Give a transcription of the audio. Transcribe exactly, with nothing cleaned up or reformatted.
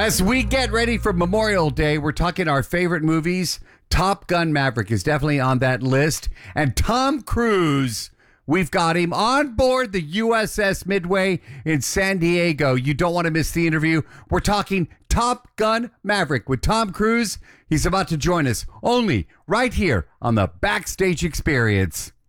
As we get ready for Memorial Day, we're talking our favorite movies. Top Gun Maverick is definitely on that list. And Tom Cruise, we've got him on board the U S S Midway in San Diego. You don't want to miss the interview. We're talking Top Gun Maverick with Tom Cruise. He's about to join us only right here on the Backstage Experience.